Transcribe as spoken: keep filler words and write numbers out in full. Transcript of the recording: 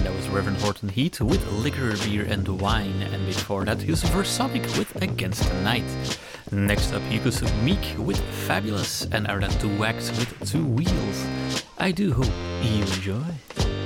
That was Reverend Horton Heat with Liquor, Beer and Wine, and before that Yusufer Sonic with Against the Night. Next up Yusuf Meek with Fabulous, and Arda Wax with Two Wheels. I do hope you enjoy.